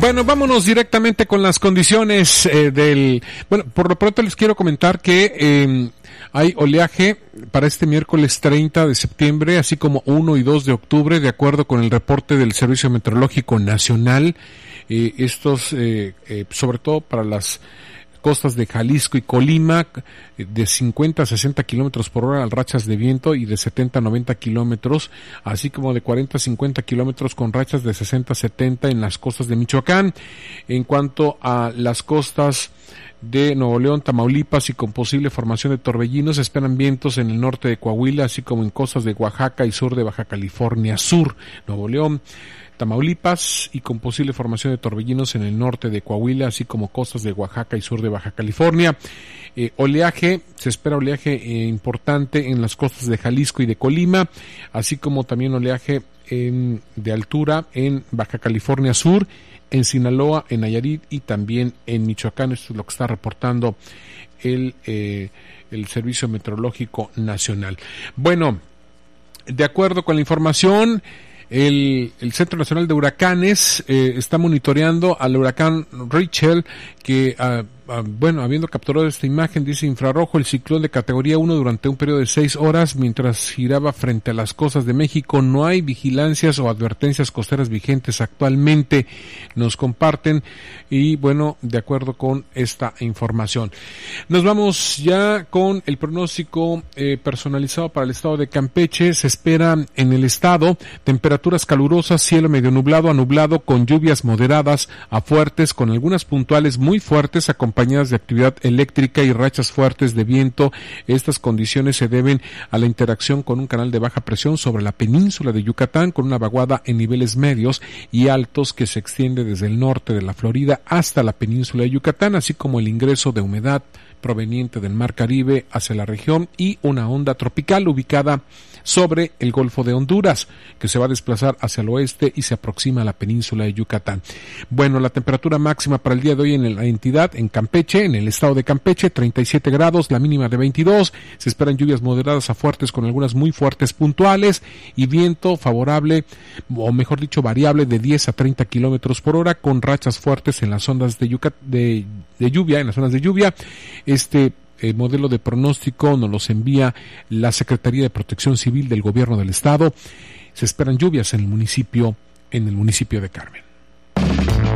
Bueno, vámonos directamente con las condiciones Bueno, por lo pronto les quiero comentar que hay oleaje para este miércoles 30 de septiembre, así como 1 y 2 de octubre, de acuerdo con el reporte del Servicio Meteorológico Nacional. Sobre todo para las costas de Jalisco y Colima, de 50 a 60 kilómetros por hora, rachas de viento, y de 70 a 90 kilómetros, así como de 40 a 50 kilómetros con rachas de 60 a 70 en las costas de Michoacán. En cuanto a las costas de Nuevo León, Tamaulipas, y con posible formación de torbellinos, se esperan vientos en el norte de Coahuila, así como en costas de Oaxaca y sur de Baja California Sur. Nuevo León, Tamaulipas, y con posible formación de torbellinos en el norte de Coahuila, así como costas de Oaxaca y sur de Baja California. Se espera oleaje importante en las costas de Jalisco y de Colima, así como también oleaje de altura en Baja California Sur, en Sinaloa, en Nayarit y también en Michoacán. Esto es lo que está reportando el Servicio Meteorológico Nacional. Bueno, de acuerdo con la información, el Centro Nacional de Huracanes está monitoreando al huracán Rachel, que habiendo capturado esta imagen, dice infrarrojo, el ciclón de categoría 1 durante un periodo de 6 horas mientras giraba frente a las costas de México. No hay vigilancias o advertencias costeras vigentes actualmente, nos comparten, y bueno, de acuerdo con esta información. Nos vamos ya con el pronóstico personalizado para el estado de Campeche. Se espera en el estado temperaturas calurosas, cielo medio nublado a nublado, con lluvias moderadas a fuertes, con algunas puntuales muy fuertes, acompañadas de actividad eléctrica y rachas fuertes de viento. Estas condiciones se deben a la interacción con un canal de baja presión sobre la península de Yucatán, con una vaguada en niveles medios y altos que se extiende desde el norte de la Florida hasta la península de Yucatán, así como el ingreso de humedad proveniente del Mar Caribe hacia la región, y una onda tropical ubicada sobre el Golfo de Honduras, que se va a desplazar hacia el oeste y se aproxima a la península de Yucatán. Bueno, la temperatura máxima para el día de hoy en la entidad, en Campeche, en el estado de Campeche, 37 grados, la mínima de 22, se esperan lluvias moderadas a fuertes con algunas muy fuertes puntuales, y viento favorable, o mejor dicho, variable, de 10 a 30 kilómetros por hora, con rachas fuertes en las zonas de lluvia, en las zonas de lluvia. Modelo de pronóstico nos los envía la Secretaría de Protección Civil del Gobierno del Estado. Se esperan lluvias en el municipio de Carmen.